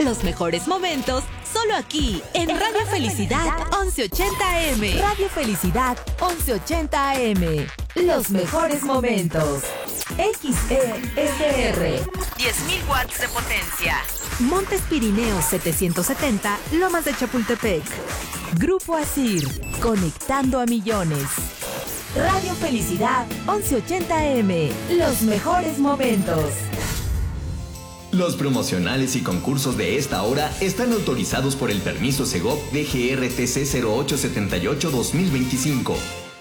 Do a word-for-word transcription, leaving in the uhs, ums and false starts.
Los mejores momentos solo aquí en Radio Felicidad once ochenta A M. Radio Felicidad once ochenta A M. Los mejores momentos. X E S R. diez mil watts de potencia. Montes Pirineos setecientos setenta, Lomas de Chapultepec. Grupo Asir, conectando a millones. Radio Felicidad once ochenta A M. Los mejores momentos. Los promocionales y concursos de esta hora están autorizados por el permiso Segov D G R T C cero ocho setenta y ocho guión dos mil veinticinco.